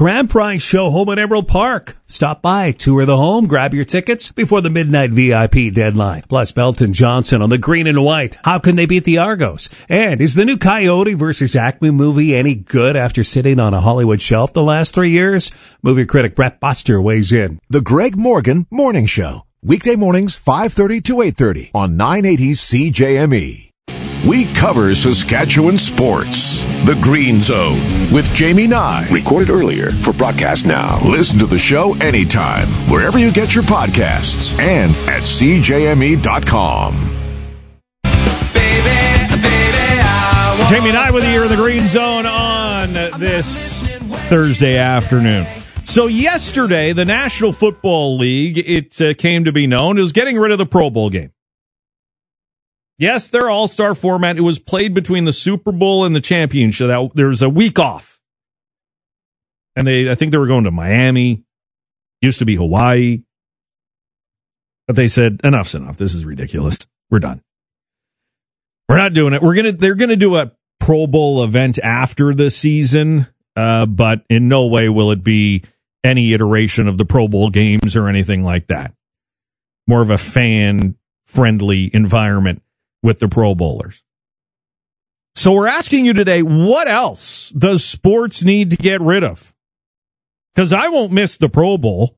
Grand Prize Show home at Emerald Park. Stop by, tour the home, grab your tickets before the midnight VIP deadline. Plus Belton Johnson on the green and white. How can they beat the Argos? And is the new Coyote versus Acme movie any good after sitting on a Hollywood shelf the last 3 years? Movie critic Brett Buster weighs in. The Greg Morgan Morning Show. Weekday mornings 5:30 to 8:30 on 980 CJME. We cover Saskatchewan sports. The Green Zone with Jamie Nye. Recorded earlier for broadcast now. Listen to the show anytime, wherever you get your podcasts and at CJME.com. Jamie Nye with you here in the Green Zone on this Thursday afternoon. So yesterday, the National Football League, it came to be known, is getting rid of the Pro Bowl game. Yes, their all-star format. It was played between the Super Bowl and the championship. There's a week off. And I think they were going to Miami. Used to be Hawaii. But they said, enough's enough. This is ridiculous. We're done. We're not doing it. They're going to do a Pro Bowl event after the season, but in no way will it be any iteration of the Pro Bowl games or anything like that. More of a fan-friendly environment with the Pro Bowlers. So we're asking you today, what else does sports need to get rid of? Because I won't miss the Pro Bowl.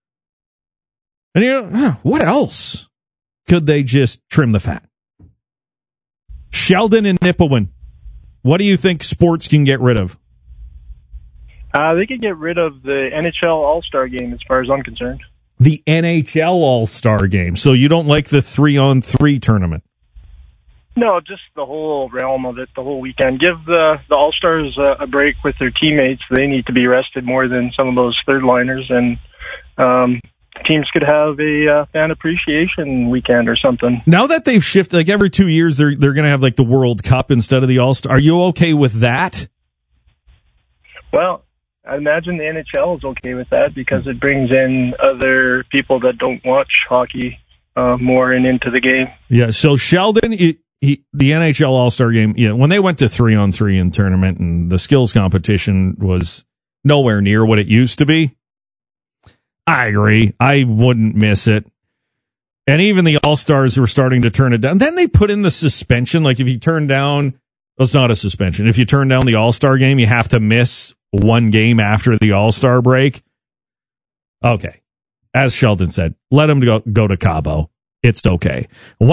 And what else could they just trim the fat? Sheldon and Nipawin, what do you think sports can get rid of? They could get rid of the NHL All-Star Game as far as I'm concerned. The NHL All-Star Game. So you don't like the 3-on-3 tournament? No, just the whole realm of it, the whole weekend. Give the All-Stars a break with their teammates. They need to be rested more than some of those third-liners, and teams could have a fan appreciation weekend or something. Now that they've shifted, like every 2 years, they're going to have like the World Cup instead of the All-Star. Are you okay with that? Well, I imagine the NHL is okay with that because it brings in other people that don't watch hockey more and into the game. Yeah, so Sheldon, the NHL All-Star Game, when they went to 3-on-3 in tournament and the skills competition was nowhere near what it used to be, I agree. I wouldn't miss it. And even the All-Stars were starting to turn it down. Then they put in the suspension. Like if you turn down, well, it's not a suspension. If you turn down the All-Star Game, you have to miss one game after the All-Star break. Okay. As Sheldon said, let them go to Cabo. It's okay.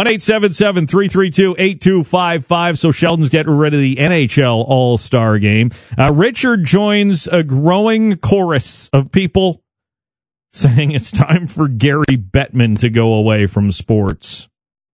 1-877-332-8255. So Sheldon's getting rid of the NHL All-Star Game. Richard joins a growing chorus of people saying it's time for Gary Bettman to go away from sports.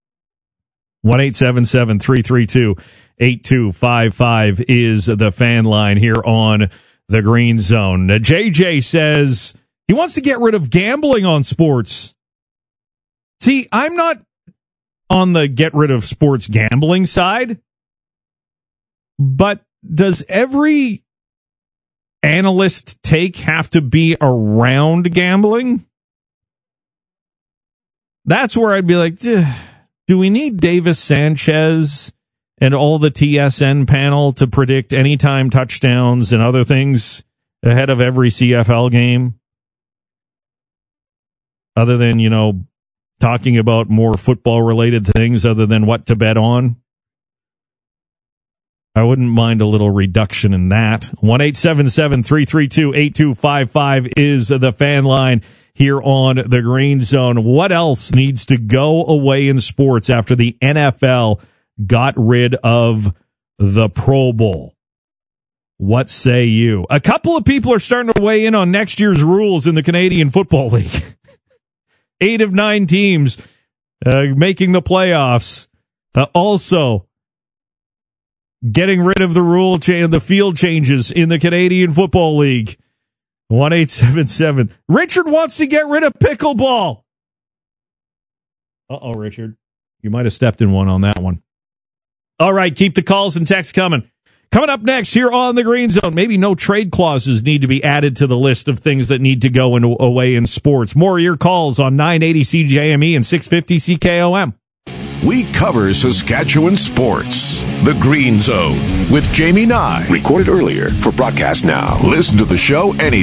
1-877-332-8255 is the fan line here on the Green Zone. JJ says he wants to get rid of gambling on sports. See, I'm not on the get rid of sports gambling side, but does every analyst take have to be around gambling? That's where I'd be like, do we need Davis Sanchez and all the TSN panel to predict anytime touchdowns and other things ahead of every CFL game? Other than, talking about more football-related things other than what to bet on. I wouldn't mind a little reduction in that. 1-877-332-8255 is the fan line here on the Green Zone. What else needs to go away in sports after the NFL got rid of the Pro Bowl? What say you? A couple of people are starting to weigh in on next year's rules in the Canadian Football League. 8 of 9 teams making the playoffs. Also, getting rid of the field changes in the Canadian Football League. 1-877. Richard wants to get rid of pickleball. Uh-oh, Richard. You might have stepped in one on that one. All right, keep the calls and texts coming. Coming up next here on the Green Zone, maybe no trade clauses need to be added to the list of things that need to go away in sports. More of your calls on 980 CJME and 650 CKOM. We cover Saskatchewan sports. The Green Zone with Jamie Nye. Recorded earlier for broadcast now. Listen to the show anytime.